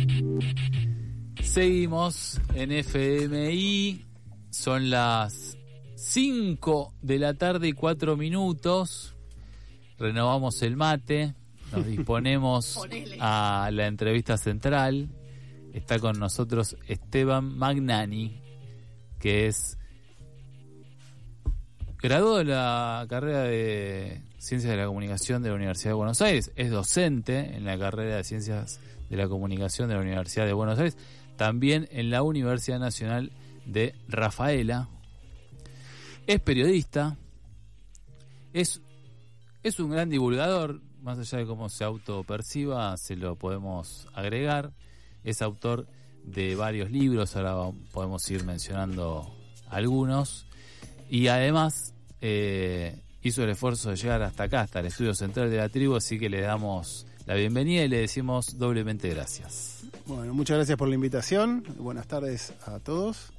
Seguimos en FMI, son las 5 de la tarde y 4 minutos, renovamos el mate, nos disponemos a la entrevista central. Está con nosotros Esteban Magnani, que es graduado de la carrera de Ciencias de la Comunicación de la Universidad de Buenos Aires, es docente en la carrera de Ciencias de la Comunicación de la Universidad de Buenos Aires, también en la Universidad Nacional de Rafaela. Es periodista, es un gran divulgador, más allá de cómo se autoperciba, se lo podemos agregar. Es autor de varios libros, ahora podemos ir mencionando algunos. Y además hizo el esfuerzo de llegar hasta acá, hasta el estudio central de la tribu, así que le damos la bienvenida y le decimos doblemente gracias. Bueno, muchas gracias por la invitación. Buenas tardes a todos.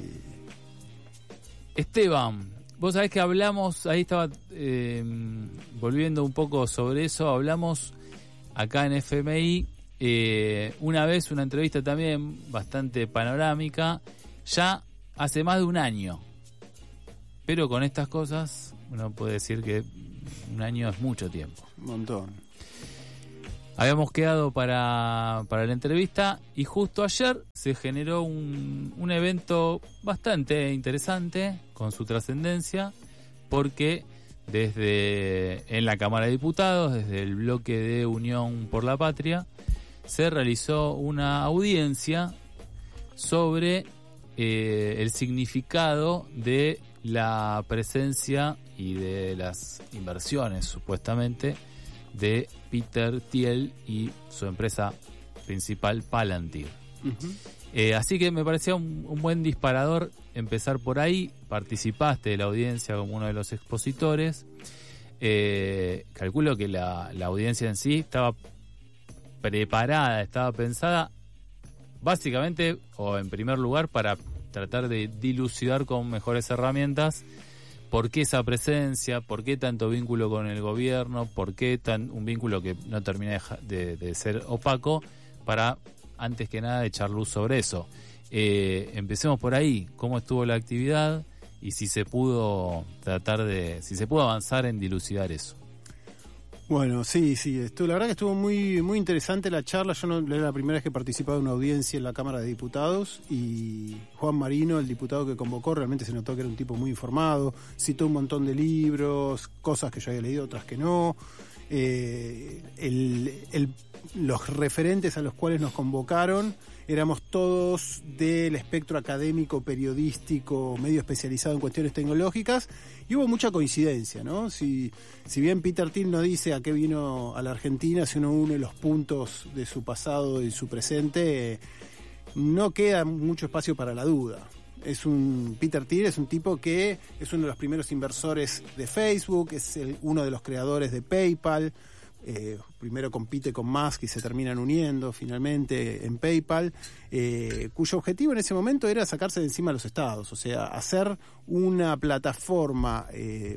Esteban, vos sabés que hablamos, ahí estaba volviendo un poco sobre eso, hablamos acá en FMI una vez, una entrevista también bastante panorámica, ya hace más de un año. Pero con estas cosas uno puede decir que un año es mucho tiempo. Un montón. Habíamos quedado para la entrevista y justo ayer se generó un evento bastante interesante con su trascendencia, porque en la Cámara de Diputados, desde el bloque de Unión por la Patria, se realizó una audiencia sobre el significado de la presencia y de las inversiones, supuestamente, de Peter Thiel y su empresa principal, Palantir. Uh-huh. Así que me parecía un buen disparador empezar por ahí. Participaste de la audiencia como uno de los expositores. Calculo que la audiencia en sí estaba preparada, estaba pensada básicamente, o en primer lugar, para tratar de dilucidar con mejores herramientas por qué esa presencia, por qué tanto vínculo con el gobierno, por qué un vínculo que no termina de ser opaco, para, antes que nada, echar luz sobre eso. Empecemos por ahí, cómo estuvo la actividad y si se pudo avanzar en dilucidar eso. Bueno, sí, la verdad que estuvo muy muy interesante la charla. Yo no era la primera vez que participaba de una audiencia en la Cámara de Diputados, y Juan Marino, el diputado que convocó, realmente se notó que era un tipo muy informado, citó un montón de libros, cosas que yo había leído, otras que no. Los referentes a los cuales nos convocaron éramos todos del espectro académico, periodístico, medio especializado en cuestiones tecnológicas, y hubo mucha coincidencia, ¿no? Si bien Peter Thiel no dice a qué vino a la Argentina, si uno une los puntos de su pasado y su presente, no queda mucho espacio para la duda. Peter Thiel es un tipo que es uno de los primeros inversores de Facebook, es uno de los creadores de PayPal. Primero compite con Musk y se terminan uniendo finalmente en PayPal, cuyo objetivo en ese momento era sacarse de encima a los estados, o sea, hacer una plataforma,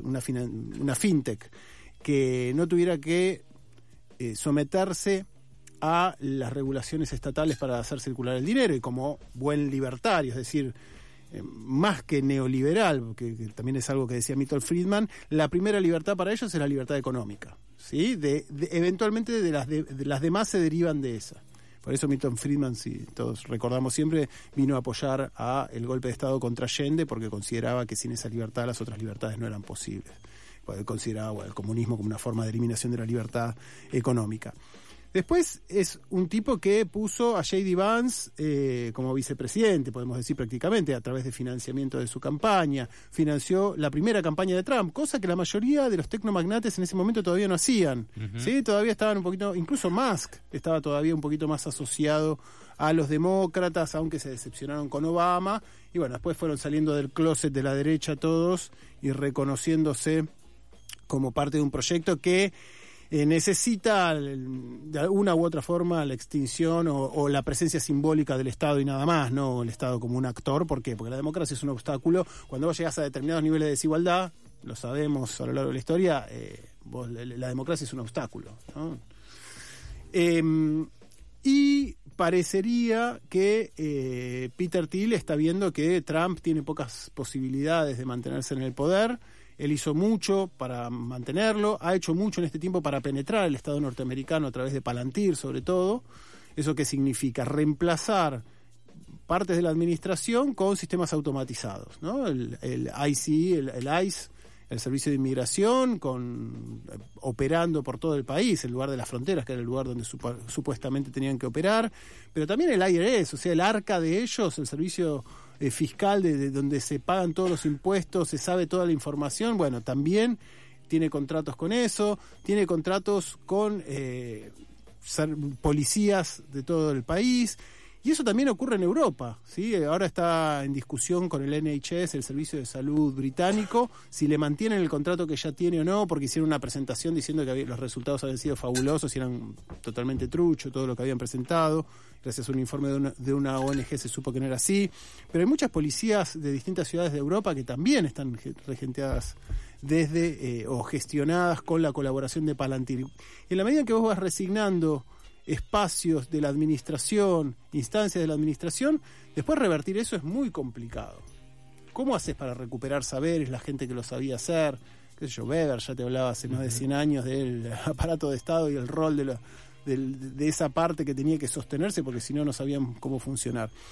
una fintech que no tuviera que someterse a las regulaciones estatales para hacer circular el dinero, y como buen libertario, es decir, más que neoliberal, que también es algo que decía Milton Friedman, la primera libertad para ellos es la libertad económica, ¿sí? Eventualmente de las demás se derivan de esa. Por eso Milton Friedman, si todos recordamos siempre, vino a apoyar el golpe de Estado contra Allende, porque consideraba que sin esa libertad las otras libertades no eran posibles. Porque consideraba el comunismo como una forma de eliminación de la libertad económica. Después es un tipo que puso a J.D. Vance como vicepresidente, podemos decir prácticamente, a través de financiamiento de su campaña. Financió la primera campaña de Trump, cosa que la mayoría de los tecnomagnates en ese momento todavía no hacían. Uh-huh. ¿Sí? Todavía estaban un poquito, incluso Musk estaba todavía un poquito más asociado a los demócratas, aunque se decepcionaron con Obama. Y bueno, después fueron saliendo del closet de la derecha todos y reconociéndose como parte de un proyecto que necesita de alguna u otra forma la extinción o la presencia simbólica del Estado y nada más, no el Estado como un actor. ¿Por qué? Porque la democracia es un obstáculo. Cuando vos llegás a determinados niveles de desigualdad, lo sabemos a lo largo de la historia, la democracia es un obstáculo, ¿no? Y parecería que Peter Thiel está viendo que Trump tiene pocas posibilidades de mantenerse en el poder. Él hizo mucho para mantenerlo, ha hecho mucho en este tiempo para penetrar el Estado norteamericano a través de Palantir, sobre todo. ¿Eso qué significa? Reemplazar partes de la administración con sistemas automatizados, ¿no? El ICE, el ICE, el Servicio de Inmigración, operando por todo el país, en lugar de las fronteras, que era el lugar donde supuestamente tenían que operar, pero también el IRS, o sea, el arca de ellos, el servicio fiscal de donde se pagan todos los impuestos, se sabe toda la información, bueno, también tiene contratos con eso, tiene contratos con policías de todo el país. Y eso también ocurre en Europa, ¿sí? Ahora está en discusión con el NHS, el Servicio de Salud británico, si le mantienen el contrato que ya tiene o no, porque hicieron una presentación diciendo que los resultados habían sido fabulosos y eran totalmente trucho todo lo que habían presentado. Gracias a un informe de una ONG se supo que no era así. Pero hay muchas policías de distintas ciudades de Europa que también están regenteadas desde o gestionadas con la colaboración de Palantir. Y en la medida que vos vas resignando espacios de la administración, instancias de la administración, después revertir eso es muy complicado. ¿Cómo haces para recuperar saberes, la gente que lo sabía hacer? Qué sé yo, Weber ya te hablaba hace más de 100 años del aparato de Estado y el rol de esa parte que tenía que sostenerse, porque si no, no sabían cómo funcionar.